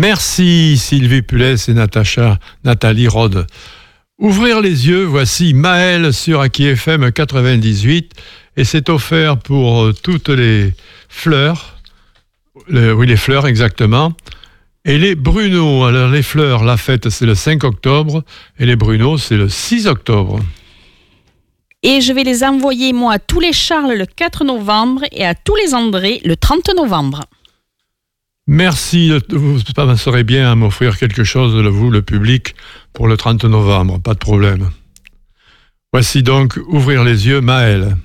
Merci Sylvie Pulès et Nathalie Rode. Ouvrir les yeux, voici Maël sur Aki FM 98 et c'est offert pour toutes les fleurs, les fleurs exactement, et les Bruno. Alors les fleurs, la fête c'est le 5 octobre et les Bruno c'est le 6 octobre. Et je vais les envoyer moi à tous les Charles le 4 novembre et à tous les André le 30 novembre. Merci, vous serez bien à m'offrir quelque chose, vous, le public, pour le 30 novembre, pas de problème. Voici donc Ouvrir les yeux, Maël.